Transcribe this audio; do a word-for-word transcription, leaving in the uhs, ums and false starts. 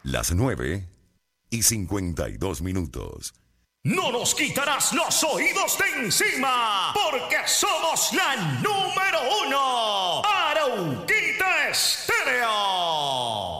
Las nueve y cincuenta y dos minutos. No nos quitarás los oídos de encima, porque somos la número uno. Arauquita.